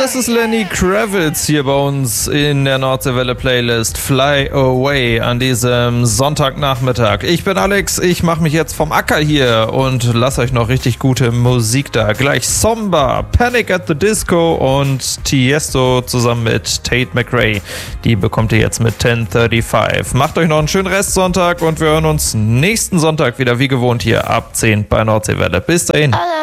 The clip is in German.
Das ist Lenny Kravitz hier bei uns in der Nordseewelle Playlist Fly Away an diesem Sonntagnachmittag. Ich bin Alex, ich mache mich jetzt vom Acker hier und lasse euch noch richtig gute Musik da. Gleich Somba, Panic at the Disco und Tiesto zusammen mit Tate McRae. Die bekommt ihr jetzt mit 10:35. Macht euch noch einen schönen Restsonntag und wir hören uns nächsten Sonntag wieder wie gewohnt hier ab 10 bei Nordseewelle. Bis dahin.